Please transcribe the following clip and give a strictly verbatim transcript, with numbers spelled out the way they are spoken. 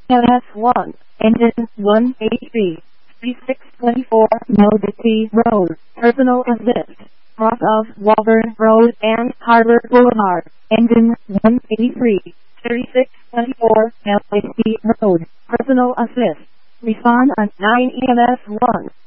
L S one, engine one eighty, thirty-six twenty-four Melody Road, personal assist, cross of Walburn Road and Harbor Boulevard, engine one eighty-three, thirty-six twenty-four Melody Road, personal assist, respond on nine E M S one.